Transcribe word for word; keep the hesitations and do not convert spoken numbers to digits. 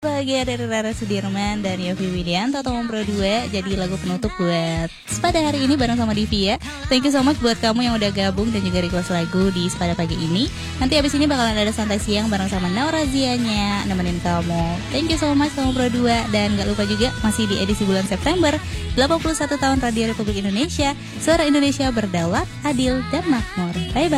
Bahagia dari Rara Sudirman dan Yofi Widianto Tomom Pro dua. Jadi lagu penutup buat Spada hari ini bareng sama Divi ya. Thank you so much buat kamu yang udah gabung dan juga request lagu di Spada pagi ini. Nanti abis ini bakalan ada santai siang bareng sama Naura Zianya nemenin kamu. Thank you so much Tomom Pro dua. Dan gak lupa juga masih di edisi bulan September, delapan puluh satu tahun Radio Republik Indonesia. Suara Indonesia berdaulat, adil, dan makmur. Bye bye.